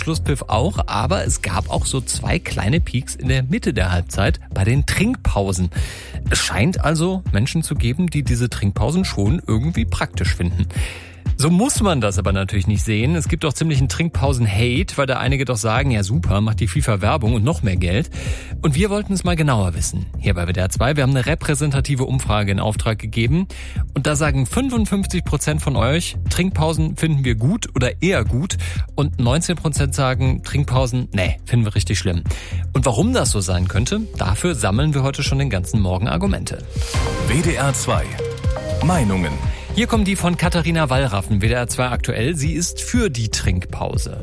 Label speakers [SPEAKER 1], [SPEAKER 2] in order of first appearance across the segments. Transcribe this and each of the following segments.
[SPEAKER 1] Schlusspfiff auch, aber es gab auch so 2 kleine Peaks in der Mitte der Halbzeit bei den Trinkpausen. Es scheint also Menschen zu geben, die diese Trinkpausen schon irgendwie praktisch finden. So muss man das aber natürlich nicht sehen. Es gibt auch ziemlichen Trinkpausen-Hate, weil da einige doch sagen, ja super, macht die FIFA Werbung und noch mehr Geld. Und wir wollten es mal genauer wissen. Hier bei WDR 2, wir haben eine repräsentative Umfrage in Auftrag gegeben. Und da sagen 55% von euch, Trinkpausen finden wir gut oder eher gut. Und 19% sagen, Trinkpausen, nee, finden wir richtig schlimm. Und warum das so sein könnte, dafür sammeln wir heute schon den ganzen Morgen Argumente.
[SPEAKER 2] WDR 2 Meinungen.
[SPEAKER 1] Hier kommen die von Katharina Wallraffen, WDR 2 aktuell. Sie ist für die Trinkpause.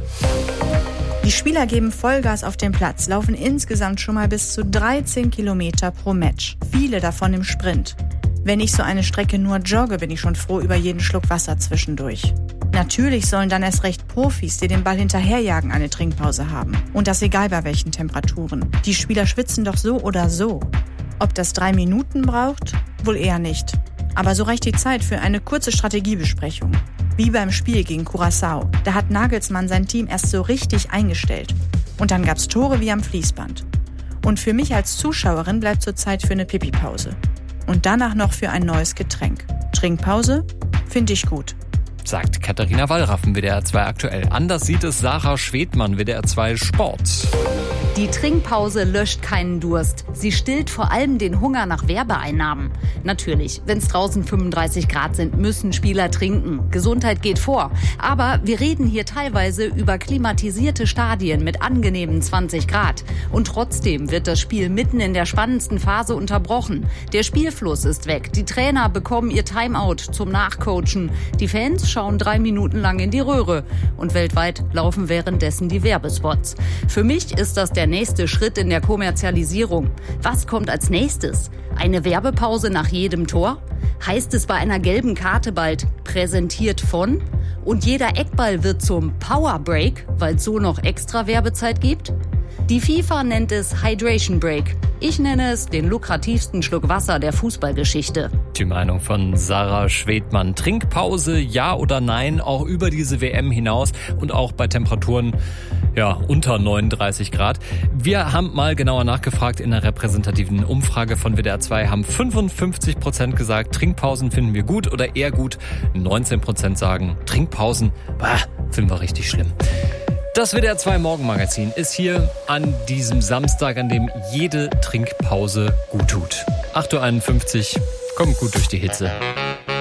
[SPEAKER 3] Die Spieler geben Vollgas auf dem Platz, laufen insgesamt schon mal bis zu 13 Kilometer pro Match. Viele davon im Sprint. Wenn ich so eine Strecke nur jogge, bin ich schon froh über jeden Schluck Wasser zwischendurch. Natürlich sollen dann erst recht Profis, die den Ball hinterherjagen, eine Trinkpause haben. Und das egal bei welchen Temperaturen. Die Spieler schwitzen doch so oder so. Ob das 3 Minuten braucht? Wohl eher nicht. Aber so reicht die Zeit für eine kurze Strategiebesprechung. Wie beim Spiel gegen Curaçao. Da hat Nagelsmann sein Team erst so richtig eingestellt. Und dann gab's Tore wie am Fließband. Und für mich als Zuschauerin bleibt zur Zeit für eine Pipi-Pause. Und danach noch für ein neues Getränk. Trinkpause? Finde ich gut.
[SPEAKER 1] Sagt Katharina Wallraffen, WDR 2 aktuell. Anders sieht es Sarah Schwedmann, WDR 2 Sport.
[SPEAKER 4] Die Trinkpause löscht keinen Durst. Sie stillt vor allem den Hunger nach Werbeeinnahmen. Natürlich, wenn es draußen 35 Grad sind, müssen Spieler trinken. Gesundheit geht vor. Aber wir reden hier teilweise über klimatisierte Stadien mit angenehmen 20 Grad. Und trotzdem wird das Spiel mitten in der spannendsten Phase unterbrochen. Der Spielfluss ist weg. Die Trainer bekommen ihr Timeout zum Nachcoachen. Die Fans schauen 3 Minuten lang in die Röhre. Und weltweit laufen währenddessen die Werbespots. Für mich ist das der nächste Schritt in der Kommerzialisierung. Was kommt als nächstes? Eine Werbepause nach jedem Tor? Heißt es bei einer gelben Karte bald präsentiert von? Und jeder Eckball wird zum Powerbreak, weil es so noch extra Werbezeit gibt? Die FIFA nennt es Hydration Break. Ich nenne es den lukrativsten Schluck Wasser der Fußballgeschichte.
[SPEAKER 1] Die Meinung von Sarah Schwedmann. Trinkpause, ja oder nein, auch über diese WM hinaus und auch bei Temperaturen unter 39 Grad. Wir haben mal genauer nachgefragt in einer repräsentativen Umfrage von WDR 2, haben 55% gesagt, Trinkpausen finden wir gut oder eher gut. 19% sagen, Trinkpausen, finden wir richtig schlimm. Das WDR 2 Morgenmagazin ist hier an diesem Samstag, an dem jede Trinkpause gut tut. 8:51 Uhr, kommt gut durch die Hitze.